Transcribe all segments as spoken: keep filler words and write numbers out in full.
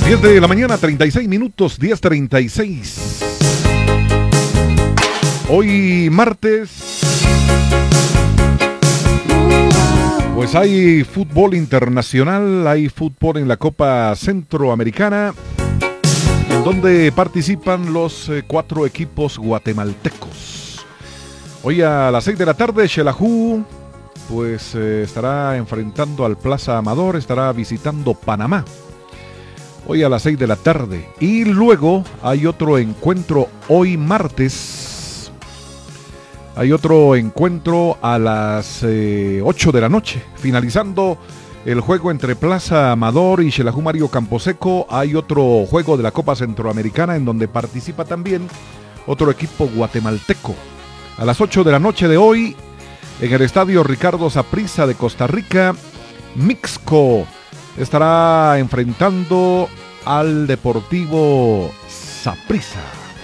diez de la mañana, treinta y seis minutos, diez treinta y seis. Hoy martes, pues hay fútbol internacional, hay fútbol en la Copa Centroamericana, en donde participan los eh, cuatro equipos guatemaltecos. Hoy a las seis de la tarde, Xelajú pues eh, estará enfrentando al Plaza Amador, estará visitando Panamá. Hoy a las seis de la tarde. Y luego hay otro encuentro hoy martes. Hay otro encuentro a las eh, ocho de la noche. Finalizando el juego entre Plaza Amador y Xelajú Mario Camposeco. Hay otro juego de la Copa Centroamericana en donde participa también otro equipo guatemalteco. A las ocho de la noche de hoy, en el estadio Ricardo Saprissa de Costa Rica, Mixco estará enfrentando al Deportivo Saprissa.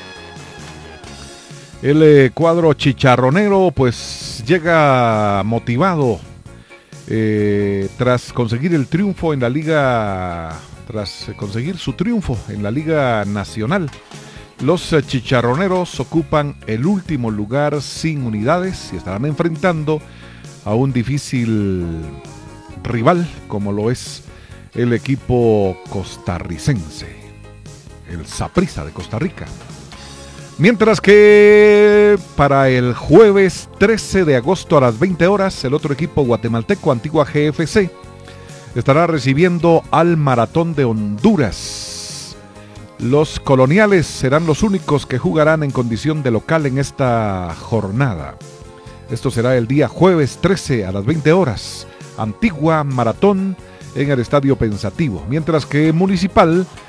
El eh, cuadro chicharronero pues llega motivado eh, tras conseguir el triunfo en la liga, tras conseguir su triunfo en la Liga Nacional. Los eh, chicharroneros ocupan el último lugar sin unidades y estarán enfrentando a un difícil rival como lo es el equipo costarricense, el Saprissa de Costa Rica. Mientras que para el jueves trece de agosto a las veinte horas, el otro equipo guatemalteco, Antigua G F C, estará recibiendo al Maratón de Honduras. Los coloniales serán los únicos que jugarán en condición de local en esta jornada. Esto será el día jueves trece a las veinte horas. Antigua Maratón en el Estadio Pensativo. Mientras que Municipal